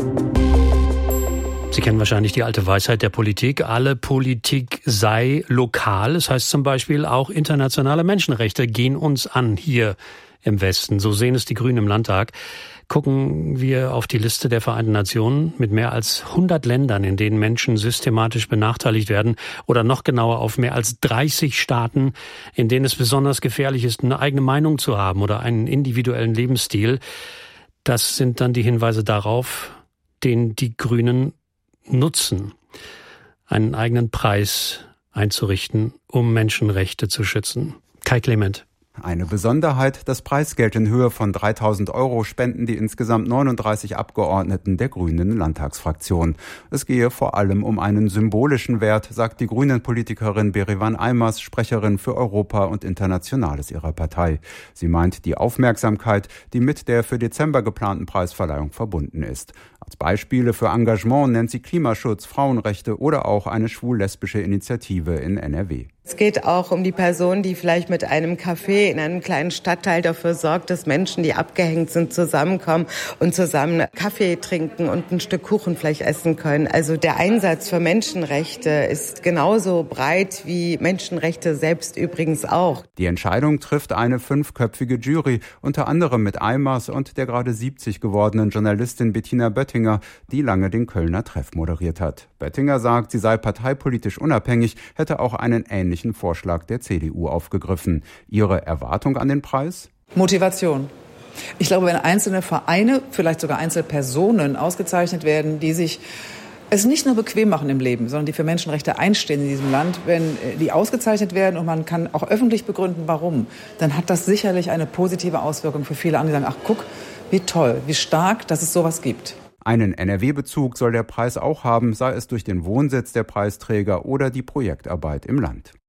Sie kennen wahrscheinlich die alte Weisheit der Politik. Alle Politik sei lokal. Das heißt zum Beispiel, auch internationale Menschenrechte gehen uns an hier im Westen. So sehen es die Grünen im Landtag. Gucken wir auf die Liste der Vereinten Nationen mit mehr als 100 Ländern, in denen Menschen systematisch benachteiligt werden, oder noch genauer auf mehr als 30 Staaten, in denen es besonders gefährlich ist, eine eigene Meinung zu haben oder einen individuellen Lebensstil. Das sind dann die Hinweise darauf, den die Grünen nutzen, einen eigenen Preis einzurichten, um Menschenrechte zu schützen. Kai Clement. Eine Besonderheit, das Preisgeld in Höhe von 3.000 € spenden die insgesamt 39 Abgeordneten der Grünen Landtagsfraktion. Es gehe vor allem um einen symbolischen Wert, sagt die Grünen-Politikerin Berivan Aymaz, Sprecherin für Europa und Internationales ihrer Partei. Sie meint die Aufmerksamkeit, die mit der für Dezember geplanten Preisverleihung verbunden ist. Als Beispiele für Engagement nennt sie Klimaschutz, Frauenrechte oder auch eine schwul-lesbische Initiative in NRW. Es geht auch um die Person, die vielleicht mit einem Café in einem kleinen Stadtteil dafür sorgt, dass Menschen, die abgehängt sind, zusammenkommen und zusammen Kaffee trinken und ein Stück Kuchen vielleicht essen können. Also der Einsatz für Menschenrechte ist genauso breit wie Menschenrechte selbst übrigens auch. Die Entscheidung trifft eine 5-köpfige Jury, unter anderem mit Aymaz und der gerade 70 gewordenen Journalistin Bettina Böttinger, die lange den Kölner Treff moderiert hat. Böttinger sagt, sie sei parteipolitisch unabhängig, hätte auch einen ähnlichen Vorschlag der CDU aufgegriffen. Ihre Erwartung an den Preis? Motivation. Ich glaube, wenn einzelne Vereine, vielleicht sogar Einzelpersonen ausgezeichnet werden, die sich es nicht nur bequem machen im Leben, sondern die für Menschenrechte einstehen in diesem Land, wenn die ausgezeichnet werden und man kann auch öffentlich begründen, warum, dann hat das sicherlich eine positive Auswirkung für viele andere, die sagen, ach guck, wie toll, wie stark, dass es sowas gibt. Einen NRW-Bezug soll der Preis auch haben, sei es durch den Wohnsitz der Preisträger oder die Projektarbeit im Land.